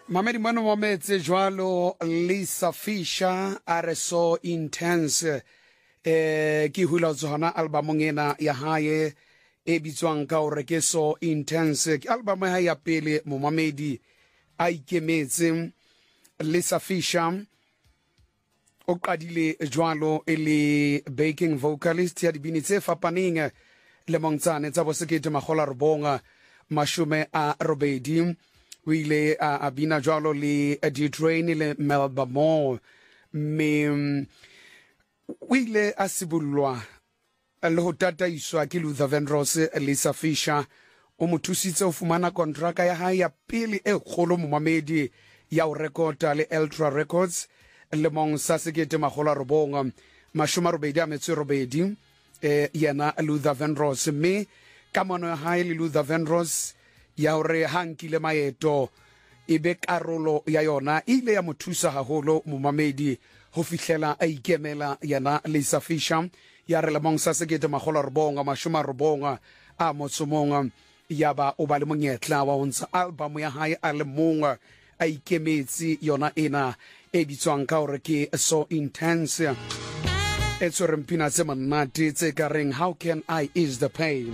Mamedi mwana wa metse jwalo Lisa Fisher are so intense ki hula tsona album ngena ya hae e bitswang ka hore ke so intense ke album ya ya pele mo Mamedi a ikemetse Lisa Fisher o qadile jwalo ele backing vocalist ya dibini tse fapaneng le montsane tsa bosekete magola robonga mashume a robedi o ile a bina jwalo le Detrain le Melba Moore me o ile a sibullwa le ho tataiswa ke Luther Vandross. Lisa Fisher o mo thusitse ho fumana kontraka ya hae ya pele e kgolo mo Mamedi ya o rekota le Ultra Records le mong sa sekete magola robonga mashuma robedi a metso robedi yena Luther Vandross me ka mono ya hae le Luther Vandross ya hore hankile maeto ebe karolo ya yona ile ya mothusa haholo mo Mamedi ho fihlela a ikemela yana Lisa Fisher ya re le mong sa sekete magola robonga mashuma robonga a motsomonga ya ba o ba le monyetla wa ontsha album ya hae a le monga a ikemetse yona ena e bitswang ka hore ke So Intense e tsore mpina tse monate tse ka reng How Can I Ease the Pain.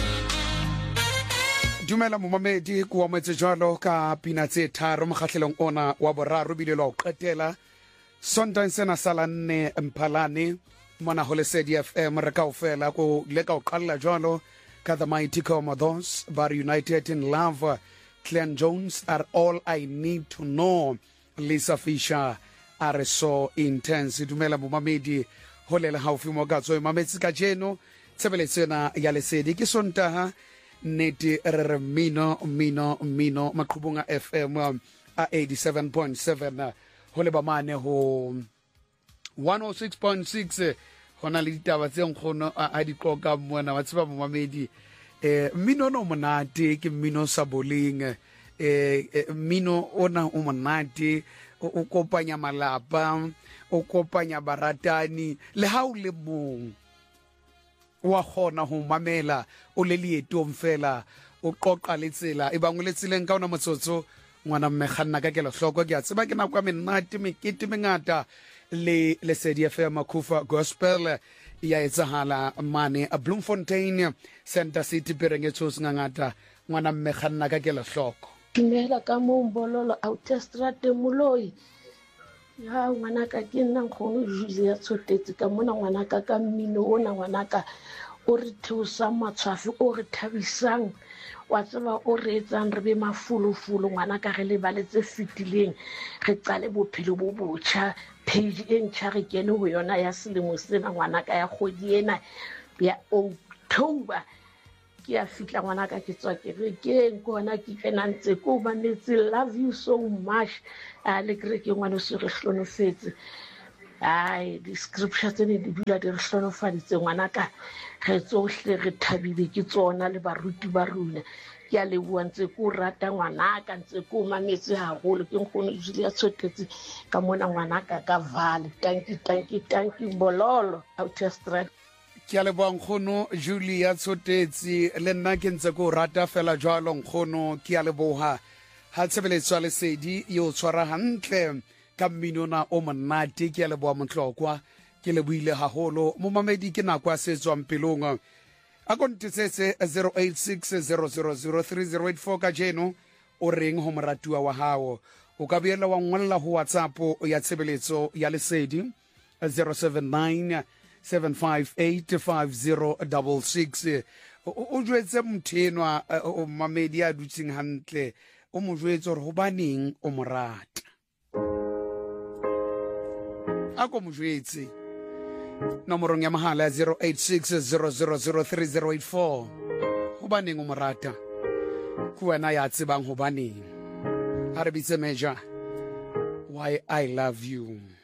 Dumela mo Mamedi ko metse jwalo ka pina tse tharo mokgahlelong ona wa boraro bile lo qetela Sontaga sena sala nne Mphalane mona ho Lesedi FM re ka ofela ko le ka o qalla jwalo ka The Mighty Commodos Bar United in Love Clan Jones Are All I Need to Know. Lisa Fisher are So Intense. Dumela mo Mamedi ho le haufi mo ka tswe mametsi ka jeno tsebeletsena ya Lesedi ke Sontaga neti re mino maqhubunga FM a 87.7 ho le ba mane ho 106.6 hona le ditaba tse nkgono a di qoka mona wa tseba mo Mamedi mino no monate ke mino sa boleng mino ona o monate o kopanya malapa o kopanya baratani le ha o le mong wa khona ho mamela o le lietong fela o qoqa le tsela e bangwe le tseleng ka ona motsotso ngwana mme khanna ka ke le hloko ke a tseba ke na kwa menate mekete mengata le Lesedi FM Kufa Gospel ya etsahala mane a Bloemfontein Center City Perengetsos ngata ngwana mme khanna ka ke le hloko Dumela ka mo Mbololo Autostrade Moloi ya ngwanaka ke nna nkgono Julia Tshotetse ka mona ngwanaka ka mmino ona ngwanaka o re thusa matshwafi o re thabisang wa tseba o re etsang re be mafulufulu ngwanaka re le baletse fitileng re qale bophelo bo botjha page e ntjha re kene ho yona ya selemo sena ngwanaka ya kgodi ena ya October ke a fitla ngwanaka ke tswa ke re keng kona ke kenantse ko banetse love you so much le kre ke ngwana se re hlonofetse ai di scripture tse di dula di re hlonofaditse ngwanaka re tsohle re thabile ke tsona le baruti ba runa ke a leboha ntse ko rata ngwanaka ntse ko mametse haholo ke nkgono Julia Tshotetse ka mona ngwanaka ka Vale thank you Mbololo Autostrade. ke a leboha nkgono Julia Tshotetse le nna ke ntse ko rata fela jwalo nkgono ke a leboha ha tsebeletswa Lesedi yo tshwara hantle ka mminona o monate ke a leboha motlokwa ke le buile haholo mo Mamedi ke nakwa se tswang pelong a kontetsetse 0860003084 ka jeno o reng ho moratuwa wa hao o ka biela wa ngwalla ho WhatsApp ya tshebeletso ya Lesedi 079 7585066 o jwetse mthenwa o Mamedi a dutseng hantle o mo jwetse hore hobaneng o morata a ko mo jwetse nomorong ya mahala ya 0860003084 hobaneng o morata ku wena ya tsebang hobaneng a re bitse Meja Why I Love You.